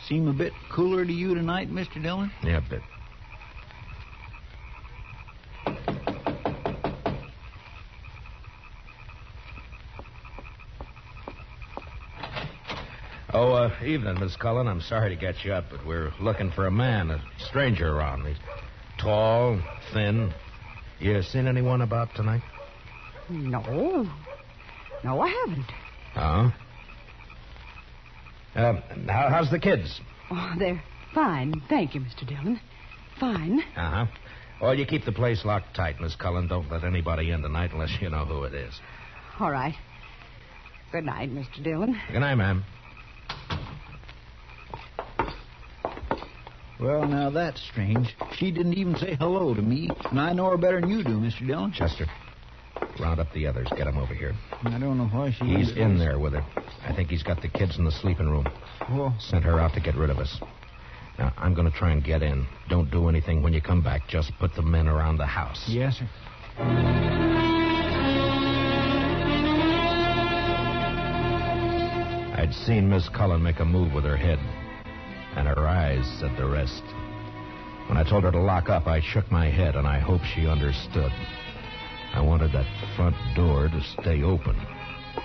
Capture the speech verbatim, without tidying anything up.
seem a bit cooler to you tonight, Mister Dillon? Yeah, a bit. Oh, uh, evening, Miss Cullen. I'm sorry to get you up, but we're looking for a man, a stranger around. He's tall, thin. You seen anyone about tonight? No. No, I haven't. Oh? Uh, how, how's the kids? Oh, they're fine. Thank you, Mister Dillon. Fine. Uh-huh. Well, you keep the place locked tight, Miss Cullen. Don't let anybody in tonight unless you know who it is. All right. Good night, Mister Dillon. Good night, ma'am. Well, now that's strange. She didn't even say hello to me, and I know her better than you do, Mister Dillon. Chester, round up the others. Get them over here. I don't know why she... He's in there with her. I think he's got the kids in the sleeping room. Oh. Sent her out to get rid of us. Now, I'm going to try and get in. Don't do anything when you come back. Just put the men around the house. Yes, sir. I'd seen Miss Cullen make a move with her head, and her eyes said the rest. When I told her to lock up, I shook my head, and I hoped she understood. I wanted that front door to stay open.